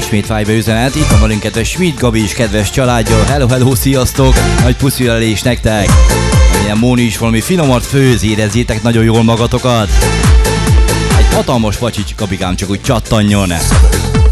ismét Viber üzenet. Itt van velünk kedves Schmidt Gabi és kedves családja. Hello, hello, sziasztok! Nagy puszilelés nektek! Remélem Móni is valami finomat főz, érezzétek nagyon jól magatokat. Egy hatalmas pacsics, Gabikám, csak úgy csattanjon!